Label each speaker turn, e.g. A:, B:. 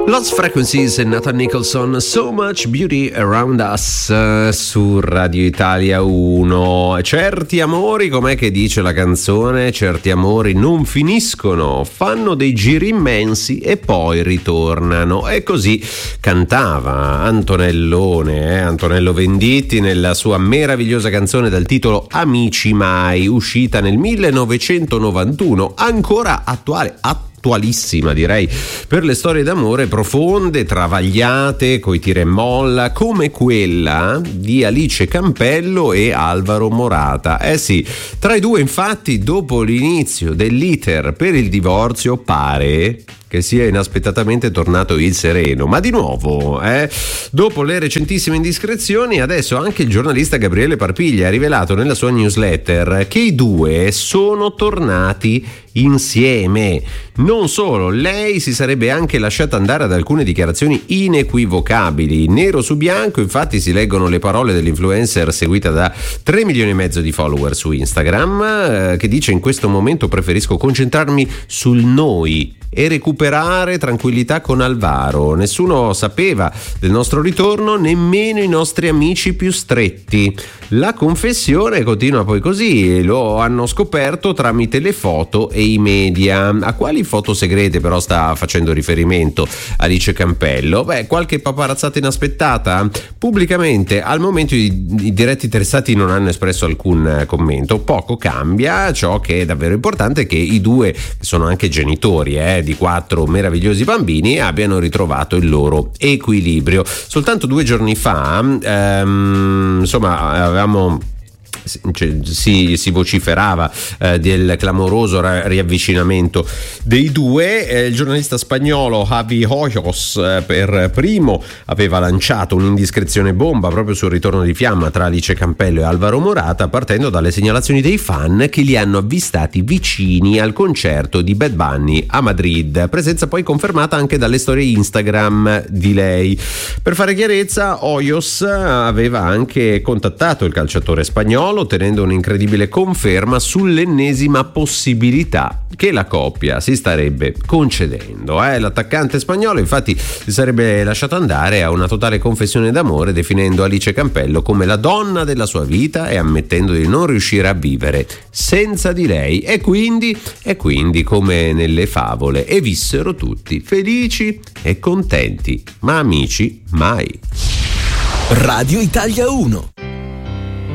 A: Lost Frequencies e Nathan Nicholson, So Much Beauty Around Us su Radio Italia 1. Certi amori, com'è che dice la canzone? Certi amori non finiscono, fanno dei giri immensi e poi ritornano. E così cantava Antonello Venditti nella sua meravigliosa canzone dal titolo Amici Mai, uscita nel 1991, ancora attualissima, direi, per le storie d'amore profonde, travagliate, coi tira e molla, come quella di Alice Campello e Alvaro Morata. Sì, tra i due, infatti, dopo l'inizio dell'iter per il divorzio, pare che sia inaspettatamente tornato il sereno, ma di nuovo, dopo le recentissime indiscrezioni, adesso anche il giornalista Gabriele Parpiglia ha rivelato nella sua newsletter che i due sono tornati insieme. Non solo, lei si sarebbe anche lasciata andare ad alcune dichiarazioni inequivocabili. Nero su bianco, infatti, si leggono le parole dell'influencer seguita da 3 milioni e mezzo di follower su Instagram, che dice: in questo momento preferisco concentrarmi sul noi e recuperare tranquillità con Alvaro. Nessuno sapeva del nostro ritorno, nemmeno i nostri amici più stretti. La confessione continua poi così: lo hanno scoperto tramite le foto e i media. A quali foto segrete però sta facendo riferimento Alice Campello? Qualche paparazzata inaspettata? Pubblicamente al momento i diretti interessati non hanno espresso alcun commento. Poco cambia. Ciò che è davvero importante è che i due, che sono anche genitori di 4 meravigliosi bambini, abbiano ritrovato il loro equilibrio. Soltanto 2 giorni fa avevamo si vociferava del clamoroso riavvicinamento dei due. Il giornalista spagnolo Javi Hoyos per primo aveva lanciato un'indiscrezione bomba proprio sul ritorno di fiamma tra Alice Campello e Alvaro Morata, partendo dalle segnalazioni dei fan che li hanno avvistati vicini al concerto di Bad Bunny a Madrid, presenza poi confermata anche dalle storie Instagram di lei. Per fare chiarezza, Hoyos aveva anche contattato il calciatore spagnolo, ottenendo un'incredibile conferma sull'ennesima possibilità che la coppia si starebbe concedendo. L'attaccante spagnolo infatti si sarebbe lasciato andare a una totale confessione d'amore, definendo Alice Campello come la donna della sua vita e ammettendo di non riuscire a vivere senza di lei, e quindi come nelle favole, e vissero tutti felici e contenti, ma amici mai.
B: Radio Italia 1.